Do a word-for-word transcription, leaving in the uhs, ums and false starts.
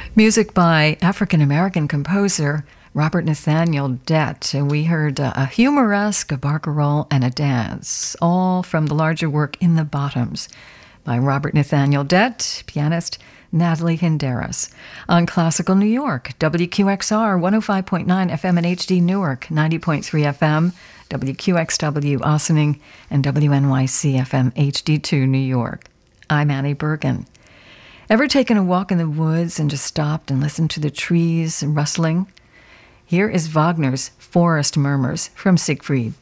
Music by African-American composer Robert Nathaniel Dett. We heard uh, a humoresque, a barcarolle, and a dance, all from the larger work In the Bottoms by Robert Nathaniel Dett, pianist Natalie Hinderas. On Classical New York, W Q X R one oh five point nine F M and H D Newark, ninety point three F M, W Q X W Ossining, and W N Y C F M H D two New York. I'm Annie Bergen. Ever taken a walk in the woods and just stopped and listened to the trees rustling? Here is Wagner's Forest Murmurs from Siegfried.